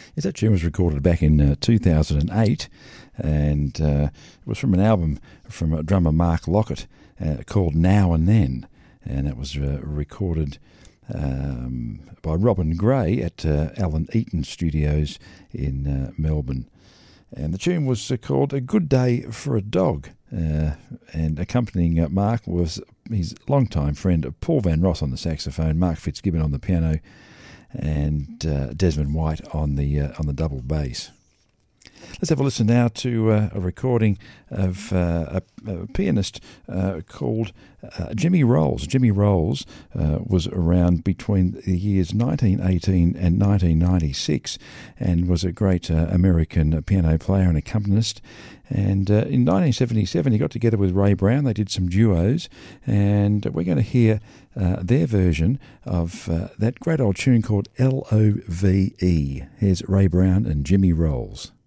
Yes, that tune was recorded back in 2008, and it was from an album from drummer Mark Lockett called Now and Then, and it was recorded by Robin Gray at Alan Eaton Studios in Melbourne. And the tune was called A Good Day for a Dog, and accompanying Mark was his longtime friend Paul Van Ross on the saxophone, Mark Fitzgibbon on the piano, and Desmond White on the double bass. Let's have a listen now to a recording of a pianist called Jimmy Rolls. Jimmy Rolls was around between the years 1918 and 1996 and was a great American piano player and accompanist. And in 1977 he got together with Ray Brown. They did some duos, and we're going to hear their version of that great old tune called Love. Here's Ray Brown and Jimmy Rolls.